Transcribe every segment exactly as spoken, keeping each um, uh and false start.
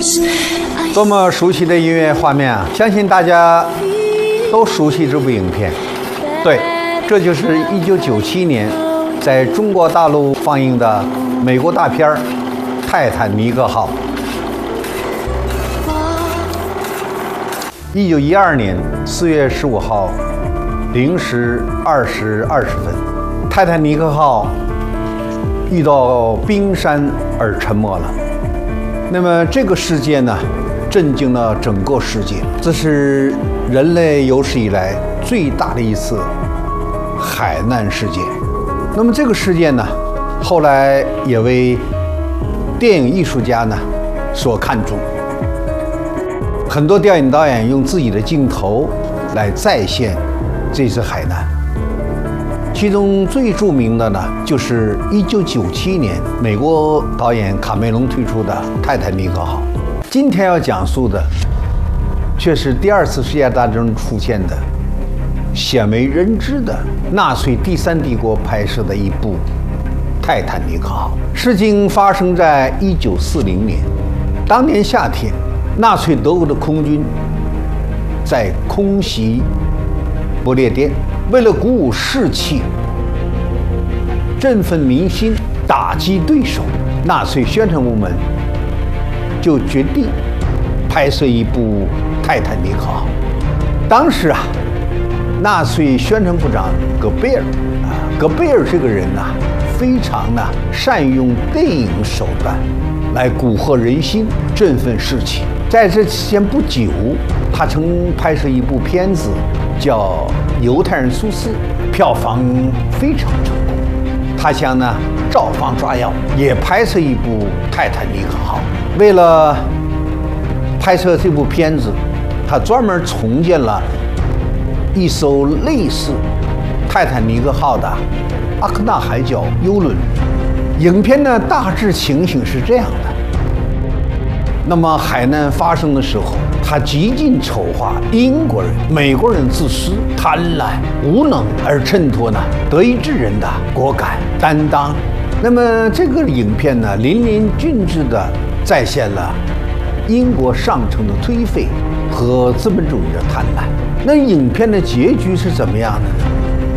多么熟悉的音乐画面啊！相信大家都熟悉这部影片。对，这就是一九九七年在中国大陆放映的美国大片《泰坦尼克号》。一九一二年四月十五号零时二时二十分，泰坦尼克号遇到冰山而沉没了。那么这个事件呢，震惊了整个世界。这是人类有史以来最大的一次海难事件。那么这个事件呢，后来也为电影艺术家呢所看重。很多电影导演用自己的镜头来再现这次海难。其中最著名的呢，就是一九九七年美国导演卡梅隆推出的《泰坦尼克号》。今天要讲述的，却是第二次世界大战出现的鲜为人知的纳粹第三帝国拍摄的一部《泰坦尼克号》。事情发生在一九四零年，当年夏天，纳粹德国的空军在空袭不列颠。为了鼓舞士气、振奋民心、打击对手，纳粹宣传部门就决定拍摄一部《泰坦尼克号》。当时啊，纳粹宣传部长戈贝尔啊，戈贝尔这个人呐、啊，非常的善用电影手段来蛊惑人心、振奋士气。在这期间不久，他曾拍摄一部片子叫《犹太人苏斯》，票房非常成功。他想呢照方抓药，也拍摄一部《泰坦尼克号》。为了拍摄这部片子，他专门重建了一艘类似泰坦尼克号的阿克纳海角游轮。影片呢大致情形是这样的。那么海难发生的时候，他极尽丑化英国人、美国人自私、贪婪、无能，而衬托呢德意志人的果敢担当。那么这个影片呢，淋漓尽致地再现了英国上层的颓废和资本主义的贪婪。那影片的结局是怎么样的呢？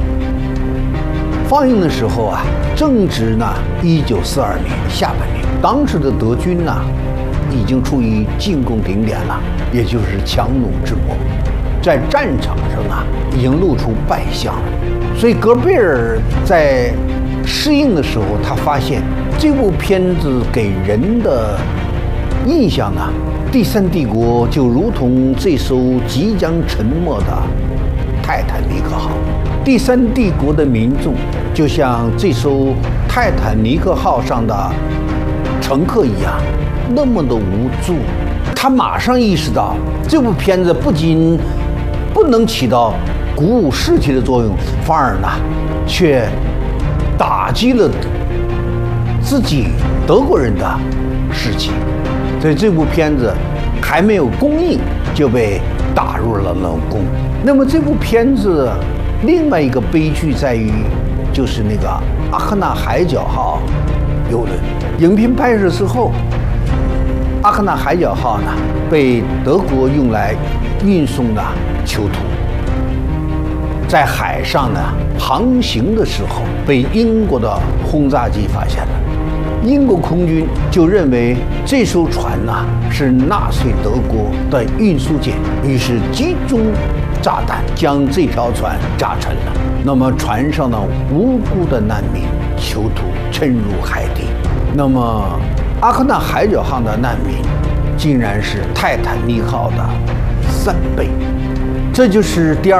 放映的时候啊，正值呢一九四二年下半年，当时的德军呢已经处于进攻顶点了，也就是强弩之末，在战场上啊已经露出败相了。所以戈贝尔在试映的时候，他发现这部片子给人的印象呢，第三帝国就如同这艘即将沉没的泰坦尼克号，第三帝国的民众就像这艘泰坦尼克号上的乘客一样，那么的无助。他马上意识到，这部片子不仅不能起到鼓舞士气的作用，反而呢，却打击了自己德国人的士气。所以这部片子还没有公映就被打入了冷宫。那么这部片子另外一个悲剧在于，就是那个阿克纳海角号游轮。影片拍摄之后，阿克纳海角号呢被德国用来运送的囚徒，在海上呢航行的时候被英国的轰炸机发现了。英国空军就认为这艘船呢是纳粹德国的运输舰，于是集中炸弹将这条船炸沉了。那么船上的无辜的难民囚徒沉入海底。那么阿克纳海角号的难民竟然是泰坦尼克号的三倍。这就是第二